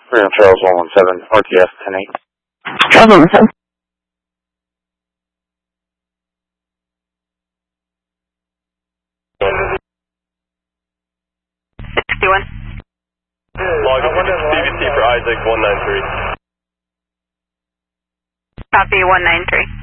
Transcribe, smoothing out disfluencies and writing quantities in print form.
Freedom Trails 117, RTS 10-8. Travel 117. 61. Log CVT for Isaac 193. Copy 193.